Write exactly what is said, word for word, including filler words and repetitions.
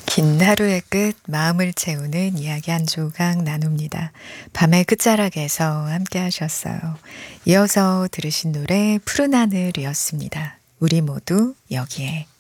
긴 하루의 끝 마음을 채우는 이야기 한 조각 나눕니다. 밤의 끝자락에서 함께 하셨어요. 이어서 들으신 노래 푸른 하늘이었습니다. 우리 모두 여기에.